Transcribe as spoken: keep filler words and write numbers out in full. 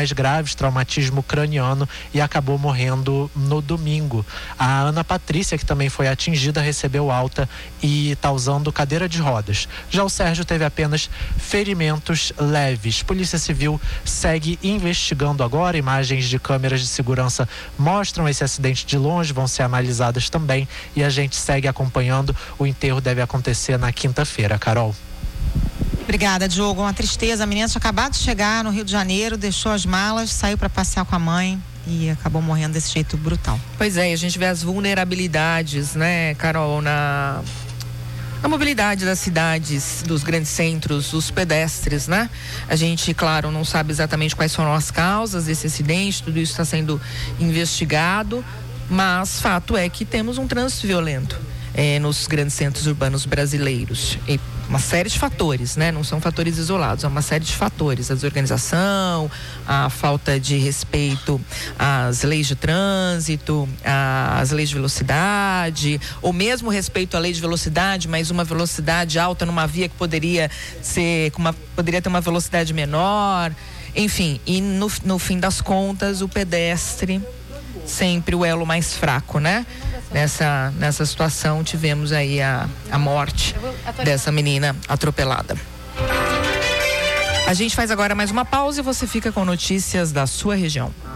mais graves, traumatismo craniano, e acabou morrendo no domingo. A Ana Patrícia, que também foi atingida, recebeu alta e está usando cadeira de rodas. Já o Sérgio teve apenas ferimentos leves. Polícia Civil segue investigando agora. Imagens de câmeras de segurança mostram esse acidente de longe, vão ser analisadas também, e a gente segue acompanhando. O enterro deve acontecer na quinta-feira. Carol. Obrigada, Diogo. Uma tristeza. A menina tinha acabado de chegar no Rio de Janeiro, deixou as malas, saiu para passear com a mãe e acabou morrendo desse jeito brutal. Pois é, a gente vê as vulnerabilidades, né, Carol, na, na mobilidade das cidades, dos grandes centros, os pedestres, né? A gente, claro, não sabe exatamente quais foram as causas desse acidente, tudo isso está sendo investigado, mas fato é que temos um trânsito violento é, nos grandes centros urbanos brasileiros. E uma série de fatores, né? Não são fatores isolados, é uma série de fatores. A desorganização, a falta de respeito às leis de trânsito, às leis de velocidade, ou mesmo respeito à lei de velocidade, mas uma velocidade alta numa via que poderia ser, com uma, poderia ter uma velocidade menor, enfim, e no, no fim das contas, o pedestre sempre o elo mais fraco, né? Nessa, nessa situação tivemos aí a, a morte dessa menina atropelada. A gente faz agora mais uma pausa e você fica com notícias da sua região.